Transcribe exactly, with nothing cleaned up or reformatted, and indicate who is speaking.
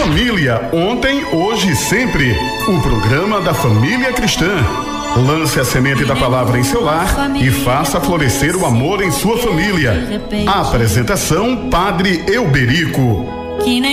Speaker 1: Família, ontem, hoje e sempre. O programa da família cristã. Lance a semente da palavra em seu lar e faça florescer o amor em sua família. A apresentação, Padre Euberico.